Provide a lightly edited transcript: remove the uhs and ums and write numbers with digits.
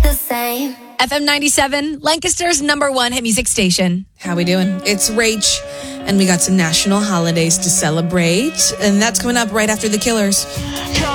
the same. FM 97, Lancaster's #1 hit music station. How we doing? It's Rach, and we got some national holidays to celebrate, and that's coming up right after The Killers.